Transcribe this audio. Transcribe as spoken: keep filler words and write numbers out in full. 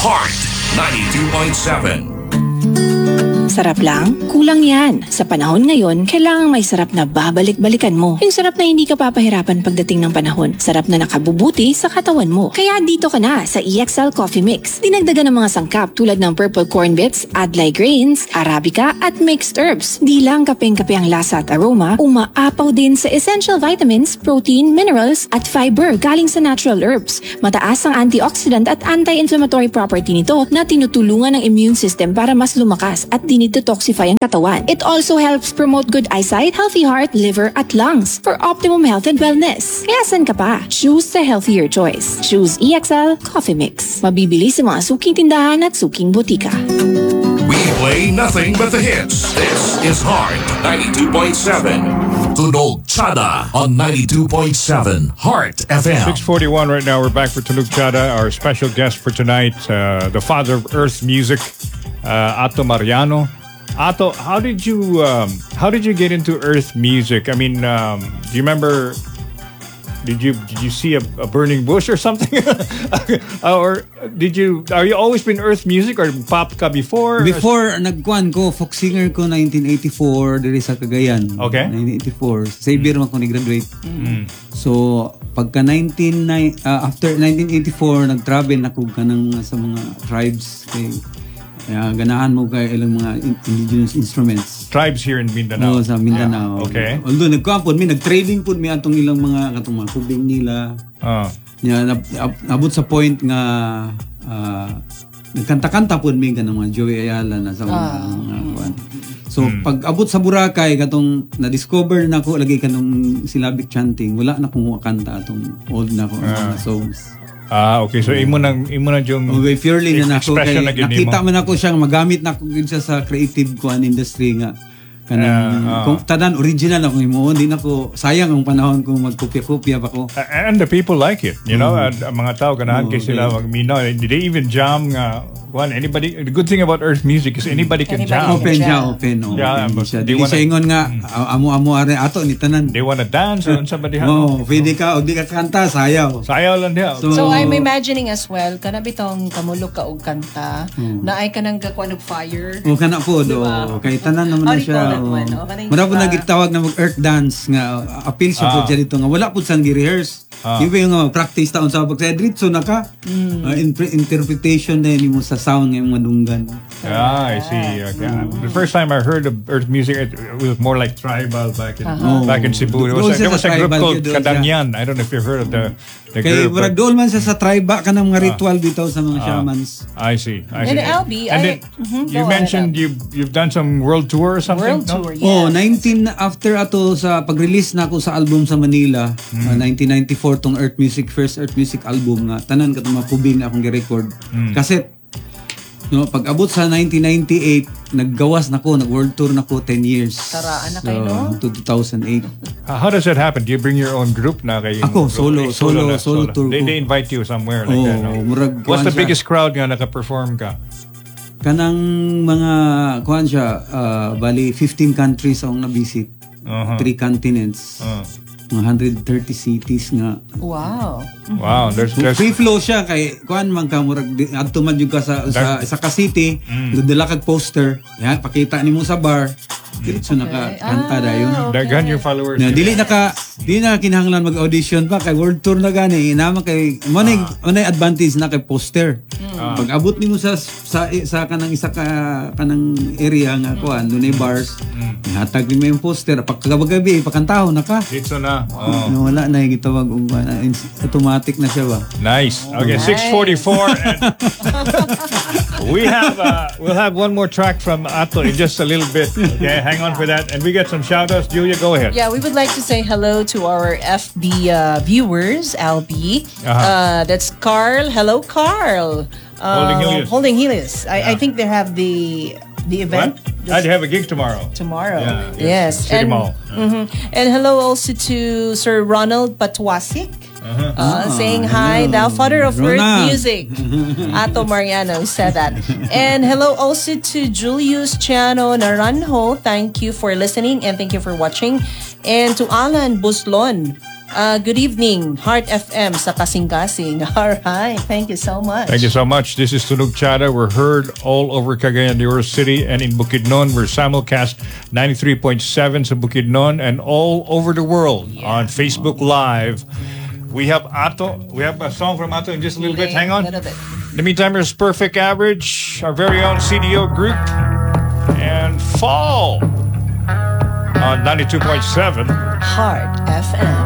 Heart ninety-two point seven. Sarap lang? Kulang yan. Sa panahon ngayon, kailangang may sarap na babalik-balikan mo. Yung sarap na hindi ka papahirapan pagdating ng panahon. Sarap na nakabubuti sa katawan mo. Kaya dito ka na sa E X L Coffee Mix. Dinagdagan ng mga sangkap tulad ng purple corn bits, adlai grains, arabica at mixed herbs. Di lang kapeng-kape ang lasa at aroma, umaapaw din sa essential vitamins, protein, minerals at fiber galing sa natural herbs. Mataas ang antioxidant at anti-inflammatory property nito na tinutulungan ng immune system para mas lumakas at di detoxify ang katawan. It also helps promote good eyesight, healthy heart, liver, at lungs for optimum health and wellness. Kaya san ka pa? Choose the healthier choice. Choose E X L Coffee Mix. Mabibili sa mga suking tindahan at suking butika. We play nothing but the hits. This is Heart ninety-two point seven. Tunog Chada on ninety-two point seven Heart F M. six forty-one right now. We're back for Tunog Chada. Our special guest for tonight, uh, the father of Earth music, uh, Ato Mariano. Ato, how did you um, how did you get into Earth music? I mean, um, do you remember? Did you did you see a, a burning bush or something? Or did you are you always been Earth music or pop ka before? Before nagkuan ko folk singer ko nineteen eighty-four diri sa Cagayan. Okay. nineteen eighty-four sa Xavier man ko ni graduate. Mm. So pagka nineteen uh, after nineteen eighty-four nag-travel na ko kanang sa mga tribes kay uh, ganahan mo kay ilang mga indigenous instruments. Tribes here in Mindanao. Oo, sa Mindanao. Yeah. Okay. Although nagkuhan po, may nag-trading po may atong ilang mga katong mga kubing nila. Uh. Yeah, nab, abot sa point nga uh, nagkanta-kanta po may ganang mga Joey Ayala na sa mga, uh. mga kuan. So hmm. pag abot sa Boracay katong na-discover na ko lagi kanong syllabic chanting, wala na kong kanta atong old na ko uh. mga songs. Ah, okay. So, imo nang imo na yung okay, purely na nako kay na nakita man ako siyang magamit na ko siya sa creative kuan industry nga kanang uh, uh, kung tanan original ako imo hindi nako sayang ang panahon kung magkopya-kopya pa ko. And the people like it, you know, mm-hmm. Ang mga tao ganahan kay sila magminaw. Did they even jam nga one anybody? The good thing about Earth music is anybody can anybody jam. Open siya, open. Oh, yeah, open siya. Di siya ingon nga amo-amo are ato ni tanan. They wanna dance on somebody. Oh, pwede ka o di ka kanta sayaw. Sayaw lang dia. So, so I'm imagining as well kana bitong kamulok ka og kanta hmm. na ay kanang gakuan og fire. O kana po do kay tanan naman na siya. Mara po nagitawag na mag earth dance nga appeal siya po dyan dito nga wala po sang gi-rehearse. Ah. Di ba yung uh, practice taon sa pagsa dritso na ka mm. uh, in- interpretation na yun mo sa sound ng mga dunggan. Ah, I see. Okay. The first time I heard of Earth music, it, it was more like tribal back in uh-huh. back in Cebu. There was, a, there was a group called Kadangyan. I don't know if you've heard of the, the kay group. Kaya doon man sa sa tribe ka ng mga ritual dito sa mga uh, shamans. I see. I see. And Albie, and I, then, mm-hmm, you mentioned you you've done some world tour or something. World no? tour, yes. Oh, nineteen after ato sa pag-release na ako sa album sa Manila, mm. uh, nineteen ninety-four tong Earth Music first Earth Music album nga tanan katong mga kubing akong gi-record. Mm. Kasi no, pag abot sa nineteen ninety-eight, naggawas na ko, nag-world tour na ko ten years. Taraan na kayo, no? To two thousand eight. Uh, how does that happen? Do you bring your own group na kayo? Ako, solo, solo, solo, solo, solo tour they, ko. they invite you somewhere like oh, that, no? Murag, what's the siya? biggest crowd nga naka-perform ka? Kanang mga, kuhan siya, uh, bali fifteen countries ang na-visit. Uh-huh. Three continents. Uh-huh. Mga one hundred thirty cities nga. Wow. Wow, there's, there's free flow siya kay kuan man ka murag adto man jud ka sa sa, sa ka city, mm. dala kag poster, yan pakita nimo sa bar. Diretso okay. Nakakanta ah, dayon. Daghan yung followers. Na dili naka dili na kinahanglan mag-audition pa kay world tour na gani inama kay mo na ah. advantage na kay poster. Mm. Pag abot nimo sa sa sa kanang isa ka kanang area nga kuan dunay bars, mm. hatag nimo yung poster pagkagabi pakantaho na ka. Dito na. Oh. No, wala na gitawag og automatic na siya ba. Nice. Okay, nice. six forty-four and we have uh, we'll have one more track from Ato in just a little bit. Okay, hang on for that. And we get some shout-outs. Julia, go ahead. Yeah, we would like to say hello to our F B uh, viewers, Albie. Uh-huh. Uh, that's Carl. Hello, Carl. Uh, Holding Helios. Holding Helios. I, yeah. I think they have the the event. I'd have a gig tomorrow. Tomorrow. Yeah, yes. City and, Mall. Yeah. Mm-hmm. And hello also to Sir Ronald Patwasik. Uh-huh. Uh, ah, saying hi, hello. Thou father of Ronald. Earth music. Ato Mariano said that. And hello also to Julius Chiano Naranjo. Thank you for listening and thank you for watching. And to Alan Buslon. Uh, good evening, Heart F M sa Kasing-Kasing. All right, thank you so much. Thank you so much. This is Tunog Chada. We're heard all over Cagayan de Oro City and in Bukidnon. We're simulcast ninety-three point seven sa Bukidnon and all over the world on Facebook Live. We have Ato. We have a song from Ato in just a little bit. Hang on. Little bit. In the meantime, there's Perfect Average, our very own C D O group, and Fall on ninety-two point seven Heart F M.